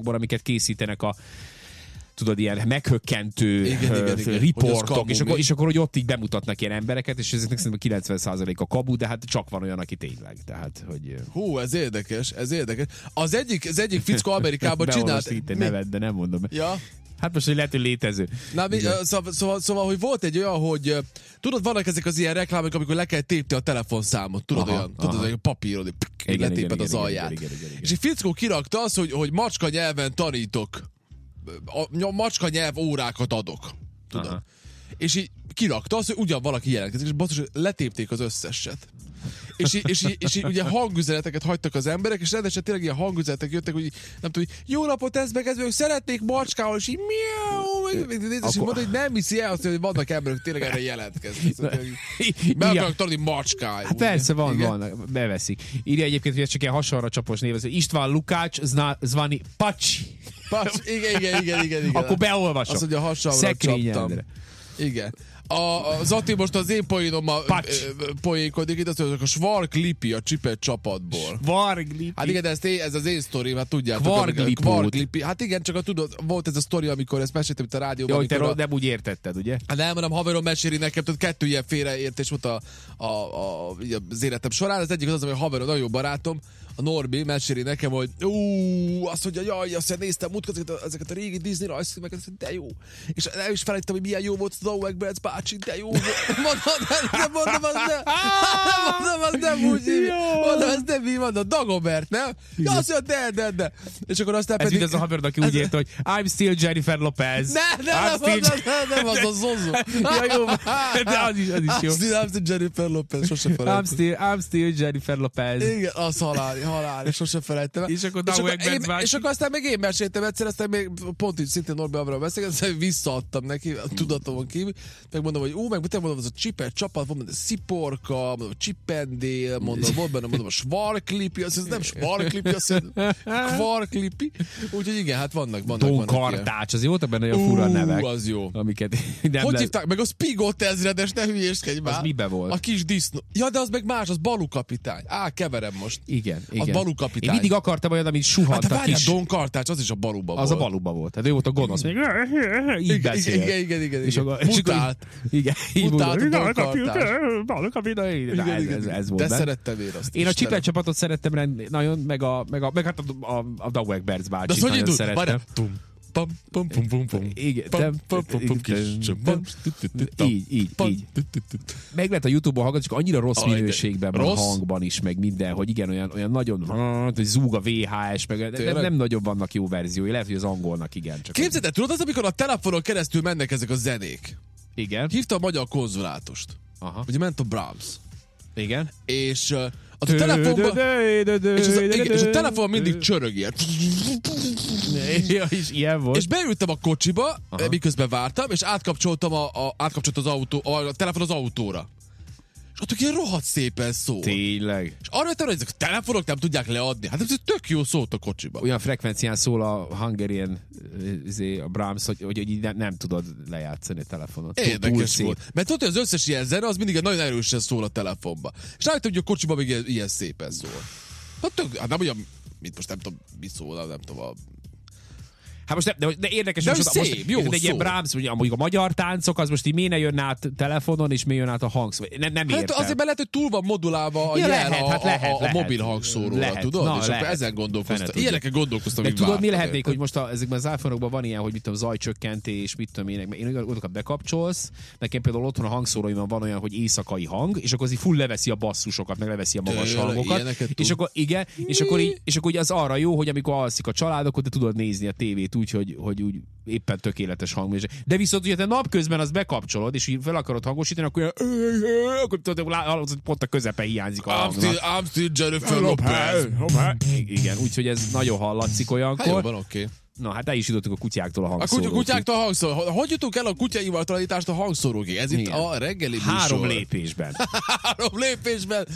dolgokból, amiket készítenek a tudod, ilyen meghökkentő igen. riportok, és akkor hogy ott így bemutatnak ilyen embereket, és ezeknek szerintem 90% a kabu, de hát csak van olyan, aki tényleg. Tehát, hogy... Hú, ez érdekes. Az egyik fickó Amerikában csinált... Neved, de nem mondom. Ja. Hát most, hogy lehet, hogy létező. Na, szóval, hogy volt egy olyan, hogy tudod, vannak ezek az ilyen reklámok, amikor le kell tépni a telefonszámot, tudod, olyan, tudod, hogy papírod, letéped az alját. Igen. És egy fickó kirakta azt, hogy macska nyelven tanítok, macska nyelv órákat adok, tudod. Aha. És így kirakta azt, hogy ugyan valaki jelentkezik, és basszus, letépték az összeset. És így ugye hangüzeneteket hagytak az emberek, és rendesen tényleg ilyen hangüzenetek jöttek, hogy nem tudom, hogy jó napot, ez meg szeretnék macskával, és így miau, és mondta, hogy nem hiszi el azt, hogy vannak emberek tényleg erre jelentkezni. Meg akarok tanulni macskáj. Hát persze, van, beveszik. Írja egyébként, hogy ez csak ilyen hasonlóra csapos név, István Lukács, Zvani Pacsi. Igen. Akkor beolvasom. Az, hogy a hasamra csaptam. Igen. Az Ati most az én poénommal poénkodik, itt azt mondja, a Svark-Lipi a Csipet csapatból. Svark-Lipi? Hát igen, ez az én sztorim, hát tudjátok. Svark-Lipi. Hát igen, csak tudod, volt ez a sztori, amikor ezt meséltem itt a rádióban. Jó, te nem úgy értetted, ugye? Hát nem, hanem haverom meséli nekem, tehát 2 ilyen félreértés volt az életem során. Az egyik az, hogy a haverom, nagyon jó barátom, a Norbi meséli nekem, hogy azt mondja, jaj, azt néztem múltkor ezeket a régi Disney rajzfilmeket, de jó. És el is felejtettem, hogy milyen jó volt az Owen Bertz bácsi, de jó volt. Mondom, az nem úgy hívja. Mondom, ez nem így, mondom, Dagobert, nem? Ja, azt mondja, de. És akkor aztán pedig... Ez mint az a haverod, aki úgy érte, hogy I'm still Jennifer Lopez. Nem, az a Zozo. Ja, jó, de az is jó. I'm still Jennifer Lopez, sose felejtem. I'm still Jennifer Lopez. Igen, az halál, és sosem felejtem. És akkor és akkor aztán még én meséltem egyszer, aztán még pont így szintén Norbi Abra beszélgettem, aztán visszaadtam neki a tudatomon kívül, megmondom, hogy mondom, az a Csipet csapat, mondom, a Sziporka, mondom, a Csipendél, mondom, a Svark-Lipi, azt hiszem, nem Svark-Lipi, azt hiszem, Kvark-Lipi. Úgyhogy igen, hát vannak Don Kartács, az jótak benne olyan fura nevek. Az jó. Amiket hogy hívták? Meg a Spigot ezredes, ne hülyéskedj már. Az mibe volt? A kis disznó. Ja, de az meg más, az Balú kapitány. Keverem most. Igen. Az Balú kapitány. Én mindig akartam olyan, amit suhant a kis... Don Kartács, az is a Baluba volt. Az a Baluba volt. Hát ő volt a gonosz. Így beszél. Igen. Mutált. Igen. Mutált a Don Kartács. Balú kapitány. Ez volt. De szerettem én azt. Én a Csipet csapatot szerettem nagyon, meg hát a Dagobert Bertz bácsit nagyon szerettem. Igen. Így. Meg lehet a YouTube-on hallgatni, csak annyira rossz minőségben van a hangban is, meg minden, hogy igen, olyan nagyon, hogy zúg a VHS, meg nem nagyon vannak jó verziói. Lehet, hogy az angolnak igen. Képzeld el, tudod az, amikor a telefonon keresztül mennek ezek a zenék? Igen. Hívta a magyar konzulátust. Ugye ment a Brahms. Igen. És a telefonban... És a telefon mindig csörög ilyen. És ilyen volt. És beültem a kocsiba, miközben vártam, és átkapcsoltam átkapcsolt az autó, a telefon az autóra. És ott ilyen rohadt szépen szól. Tényleg. És arra jöttem, hogy ezek a telefonok nem tudják leadni. Hát ez tök jó szólt a kocsiba. Olyan frekvencián szól a Hungarian, a Brahms, hogy nem tudod lejátszani a telefonon. Érdekes volt. Mert tudod, hogy az összes ilyen zene, az mindig nagyon erősen szól a telefonba. És rájöttem, hogy a kocsiba még ilyen szépen szól. Hát nem olyan, mint most nem tudom, mi szól, nem tudom, Hát most de érdekes, de most, szép, jó egy ilyen Brahms, mondjuk a magyar táncok, az most így miért ne jön át telefonon, és miért jön át a hangszóró? Nem hát értem. Azért lehet, hogy túl van modulálva a jel a mobil hangszóróra, tudod? Na, és akkor ezen gondolkoztam. Ilyenekkel gondolkoztam, de tudod, mi lehet még, hogy most ezekben az iPhone-okban van ilyen, hogy mit tudom, zajcsökkentés, mit tudom én odakat bekapcsolsz, nekem például otthon a hangszóróimban van olyan, hogy éjszakai hang, és akkor az így full leveszi a basszusokat, meg leveszi a magas hangokat. És akkor igen, és akkor az arra jó, hogy amikor alszik a család, akkor te tudod nézni a tévét úgy, hogy úgy éppen tökéletes hang. De viszont, hogyha te napközben azt bekapcsolod, és így fel akarod hangosítani, akkor tudod, hogy pont a közepe hiányzik a hangnak. I'm still Jennifer Lopez. Igen, úgyhogy ez nagyon hallatszik olyankor. Hát jó, van, oké. Na, hát el is jutottuk a kutyáktól a hangszórókig. A kutyáktól a hangszóró. Hogy jutunk el a kutyaivartalanítást a hangszórókig? Ez itt a reggeli műsor. 3 lépésben. 3 lépésben.